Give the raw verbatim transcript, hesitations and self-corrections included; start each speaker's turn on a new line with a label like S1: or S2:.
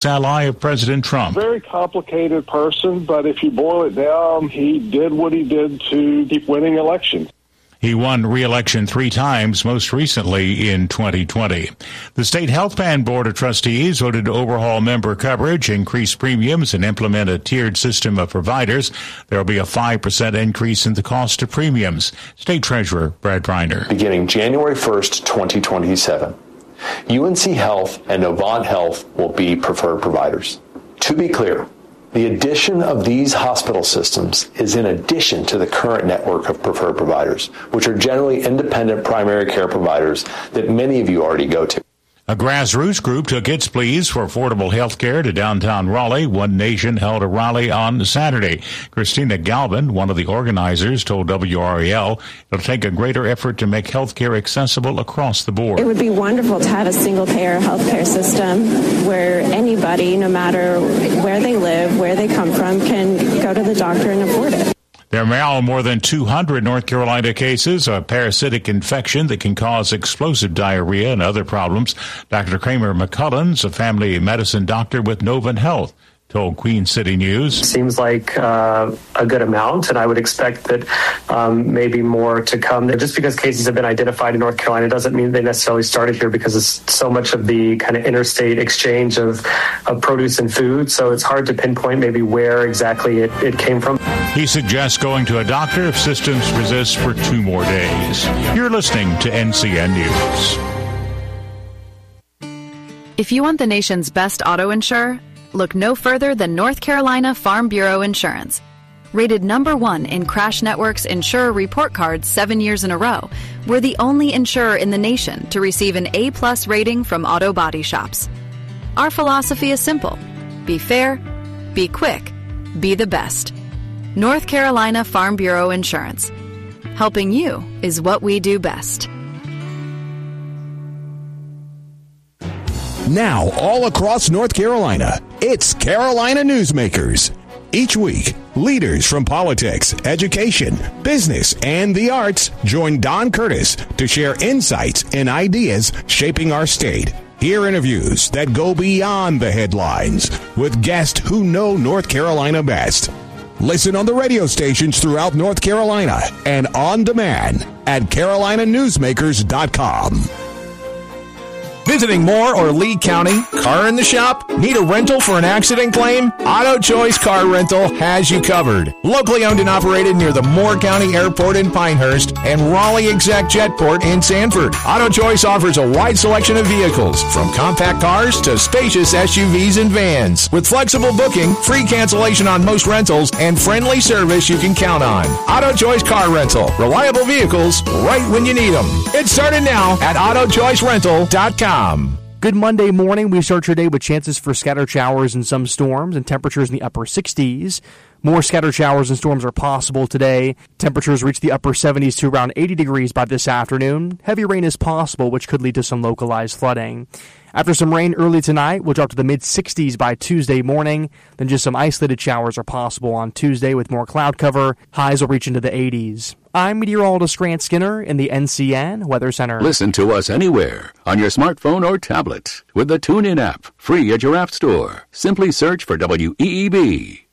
S1: ally of President Trump.
S2: Very complicated person, but if you boil it down, he did what he did to keep winning elections.
S1: He won re-election three times, most recently in twenty twenty. The State Health Plan Board of Trustees voted to overhaul member coverage, increase premiums, and implement a tiered system of providers. There will be a five percent increase in the cost of premiums. State Treasurer Brad Reiner.
S3: Beginning January first, twenty twenty-seven, U N C Health and Novant Health will be preferred providers. To be clear, the addition of these hospital systems is in addition to the current network of preferred providers, which are generally independent primary care providers that many of you already go to.
S1: A grassroots group took its pleas for affordable health care to downtown Raleigh. One Nation held a rally on Saturday. Christina Galvin, one of the organizers, told W R A L it'll take a greater effort to make health care accessible across the board.
S4: It would be wonderful to have a single-payer health care system where anybody, no matter where they live, where they come from, can go to the doctor and afford it.
S1: There are now more than two hundred North Carolina cases of parasitic infection that can cause explosive diarrhea and other problems. Doctor Kramer McCullens, a family medicine doctor with Novant Health, told Queen City News.
S5: Seems like uh, a good amount, and I would expect that um, maybe more to come. Just because cases have been identified in North Carolina doesn't mean they necessarily started here, because it's so much of the kind of interstate exchange of, of produce and food, so it's hard to pinpoint maybe where exactly it, it came from.
S1: He suggests going to a doctor if symptoms persist for two more days. You're listening to N C N News.
S6: If you want the nation's best auto insurer, look no further than North Carolina Farm Bureau Insurance. Rated number one in Crash Network's Insurer Report Card seven years in a row, we're the only insurer in the nation to receive an A-plus rating from auto body shops. Our philosophy is simple. Be fair, be quick, be the best. North Carolina Farm Bureau Insurance. Helping you is what we do best.
S7: Now, all across North Carolina, it's Carolina Newsmakers. Each week, leaders from politics, education, business, and the arts join Don Curtis to share insights and ideas shaping our state. Hear interviews that go beyond the headlines with guests who know North Carolina best. Listen on the radio stations throughout North Carolina and on demand at carolina newsmakers dot com.
S8: Visiting Moore or Lee County? Car in the shop? Need a rental for an accident claim? Auto Choice Car Rental has you covered. Locally owned and operated near the Moore County Airport in Pinehurst and Raleigh Exec Jetport in Sanford. Auto Choice offers a wide selection of vehicles, from compact cars to spacious S U Vs and vans. With flexible booking, free cancellation on most rentals, and friendly service you can count on. Auto Choice Car Rental. Reliable vehicles right when you need them. It started now at auto choice rental dot com.
S9: Good Monday morning. We start your day with chances for scattered showers and some storms and temperatures in the upper sixties. More scattered showers and storms are possible today. Temperatures reach the upper seventies to around eighty degrees by this afternoon. Heavy rain is possible, which could lead to some localized flooding. After some rain early tonight, we'll drop to the mid-sixties by Tuesday morning. Then just some isolated showers are possible on Tuesday with more cloud cover. Highs will reach into the eighties. I'm meteorologist Grant Skinner in the N C N Weather Center.
S10: Listen to us anywhere on your smartphone or tablet with the TuneIn app, free at your app store. Simply search for W E E B.